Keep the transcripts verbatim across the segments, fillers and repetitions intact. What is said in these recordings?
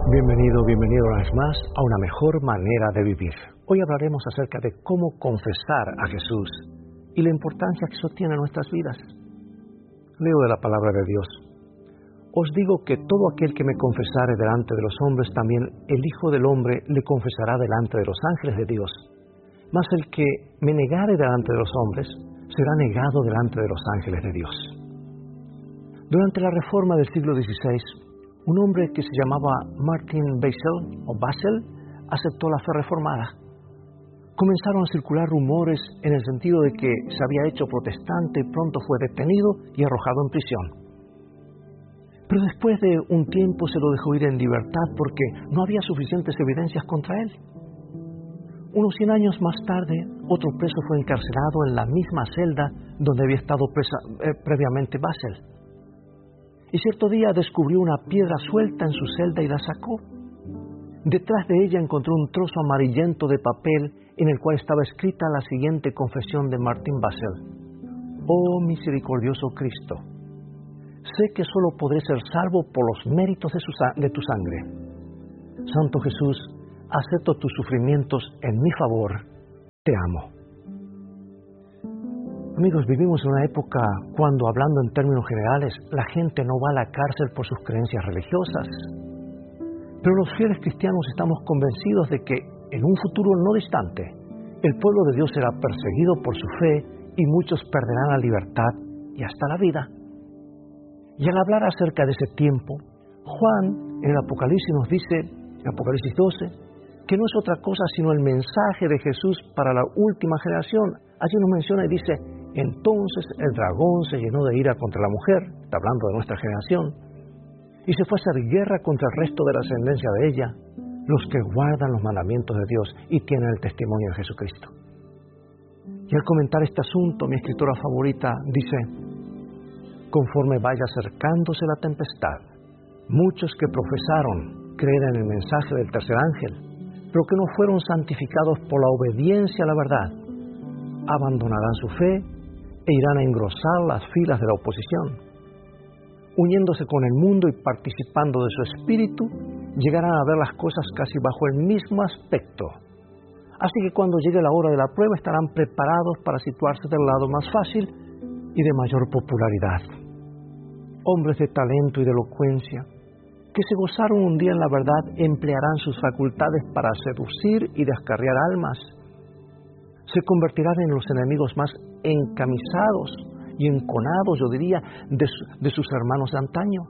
Bienvenido, bienvenido una vez más a una mejor manera de vivir. Hoy hablaremos acerca de cómo confesar a Jesús y la importancia que eso tiene en nuestras vidas. Leo de la palabra de Dios. Os digo que todo aquel que me confesare delante de los hombres, también el Hijo del Hombre le confesará delante de los ángeles de Dios. Mas el que me negare delante de los hombres, será negado delante de los ángeles de Dios. Durante la Reforma del siglo dieciséis, un hombre que se llamaba Martin Basel, o Basel, aceptó la fe reformada. Comenzaron a circular rumores en el sentido de que se había hecho protestante y pronto fue detenido y arrojado en prisión. Pero después de un tiempo se lo dejó ir en libertad porque no había suficientes evidencias contra él. Unos cien años más tarde, otro preso fue encarcelado en la misma celda donde había estado presa, eh, previamente Basel. Y cierto día descubrió una piedra suelta en su celda y la sacó. Detrás de ella encontró un trozo amarillento de papel en el cual estaba escrita la siguiente confesión de Martin Basel. Oh misericordioso Cristo, sé que solo podré ser salvo por los méritos de, su, de tu sangre. Santo Jesús, acepto tus sufrimientos en mi favor. Te amo. Amigos, vivimos en una época cuando, hablando en términos generales, la gente no va a la cárcel por sus creencias religiosas. Pero los fieles cristianos estamos convencidos de que, en un futuro no distante, el pueblo de Dios será perseguido por su fe y muchos perderán la libertad y hasta la vida. Y al hablar acerca de ese tiempo, Juan en el Apocalipsis nos dice, en Apocalipsis doce, que no es otra cosa sino el mensaje de Jesús para la última generación. Allí nos menciona y dice, entonces el dragón se llenó de ira contra la mujer, está hablando de nuestra generación, y se fue a hacer guerra contra el resto de la ascendencia de ella, los que guardan los mandamientos de Dios y tienen el testimonio de Jesucristo. Y al comentar este asunto, mi escritora favorita dice, conforme vaya acercándose la tempestad, muchos que profesaron creer en el mensaje del tercer ángel, pero que no fueron santificados por la obediencia a la verdad, abandonarán su fe e irán a engrosar las filas de la oposición. Uniéndose con el mundo y participando de su espíritu, llegarán a ver las cosas casi bajo el mismo aspecto. Así que cuando llegue la hora de la prueba estarán preparados para situarse del lado más fácil y de mayor popularidad. Hombres de talento y de elocuencia, que se gozaron un día en la verdad, emplearán sus facultades para seducir y descarriar almas. Se convertirán en los enemigos más encamisados y enconados, yo diría, de, su, de sus hermanos de antaño.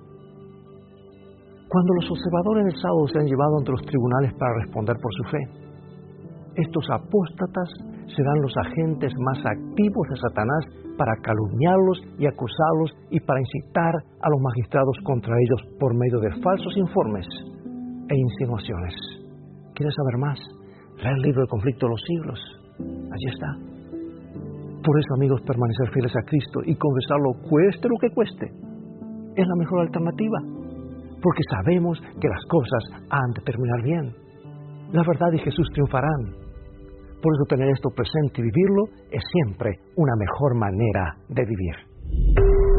Cuando los observadores del sábado se han llevado ante los tribunales para responder por su fe, estos apóstatas serán los agentes más activos de Satanás para calumniarlos y acusarlos y para incitar a los magistrados contra ellos por medio de falsos informes e insinuaciones. ¿Quieres saber más? Lee el libro El conflicto de los siglos. Allí está. Por eso, amigos, permanecer fieles a Cristo y confesarlo cueste lo que cueste es la mejor alternativa, porque sabemos que las cosas han de terminar bien. La verdad y Jesús triunfarán. Por eso tener esto presente y vivirlo es siempre una mejor manera de vivir.